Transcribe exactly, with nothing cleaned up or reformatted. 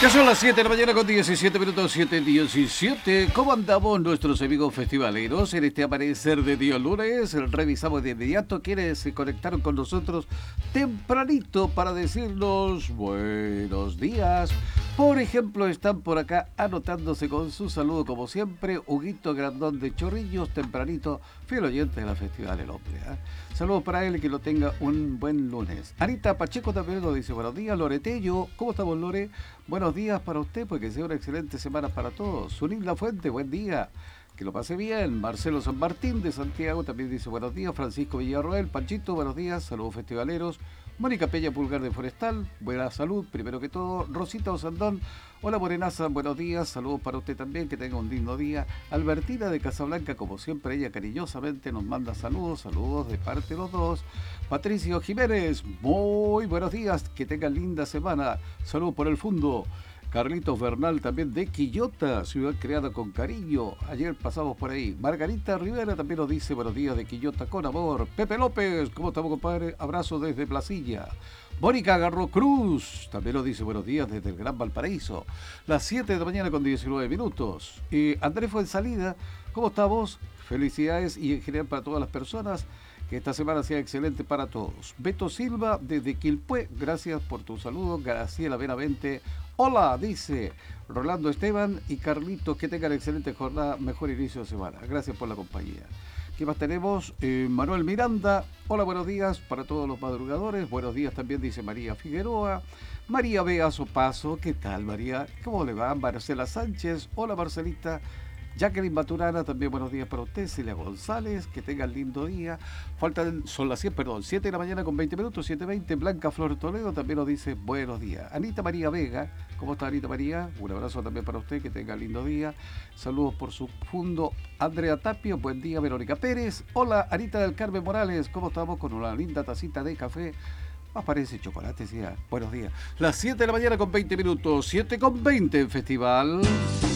Ya son las siete de la mañana con diecisiete minutos, siete diecisiete. ¿Cómo andamos nuestros amigos festivaleros en este amanecer de día lunes? Revisamos de inmediato quienes se conectaron con nosotros tempranito para decirnos buenos días. Por ejemplo, están por acá anotándose con su saludo como siempre, Huguito Grandón de Chorrillos, tempranito, fiel oyente de la Festival El Hombre. ¿eh? Saludos para él y que lo tenga un buen lunes. Anita Pacheco también nos dice buenos días. Loretello, ¿cómo estamos, Lore? Buenos días para usted, pues que sea una excelente semana para todos. Sunil La Fuente, buen día. Que lo pase bien. Marcelo San Martín de Santiago también dice buenos días. Francisco Villarroel, Panchito, buenos días. Saludos festivaleros. Mónica Peña Pulgar de Forestal, buena salud, primero que todo. Rosita Osandón, hola Morenaza, buenos días. Saludos para usted también, que tenga un lindo día. Albertina de Casablanca, como siempre, ella cariñosamente nos manda saludos. Saludos de parte de los dos. Patricio Jiménez, muy buenos días. Que tengan linda semana. Saludos por el fondo. Carlitos Bernal también de Quillota, ciudad creada con cariño. Ayer pasamos por ahí. Margarita Rivera también nos dice buenos días de Quillota con amor. Pepe López, ¿cómo estamos, compadre? Abrazo desde Placilla. Mónica Garro Cruz también nos dice buenos días desde el Gran Valparaíso. Las siete de la mañana con diecinueve minutos. Y Andrés Fuensalida, ¿cómo estamos? Felicidades y en general para todas las personas. Que esta semana sea excelente para todos. Beto Silva desde Quilpué, gracias por tu saludo. Graciela Benavente, hola, dice Rolando Esteban y Carlitos, que tengan excelente jornada, mejor inicio de semana. Gracias por la compañía. ¿Qué más tenemos? Eh, Manuel Miranda, hola, buenos días para todos los madrugadores. Buenos días también dice María Figueroa. María Bea Sopaso, ¿qué tal, María? ¿Cómo le va? Marcela Sánchez, hola, Marcelita. Jacqueline Maturana, también buenos días para usted. Celia González, que tenga el lindo día. Faltan, son las siete, perdón, siete de la mañana con veinte minutos, siete veinte. Blanca Flor Toledo también nos dice buenos días. Anita María Vega, ¿cómo está Anita María? Un abrazo también para usted, que tenga el lindo día. Saludos por su fondo. Andrea Tapio, buen día. Verónica Pérez, hola. Anita del Carmen Morales, ¿cómo estamos? Con una linda tacita de café. Más parece chocolate, sí. Buenos días. Las siete de la mañana con veinte minutos, siete con veinte en Festival.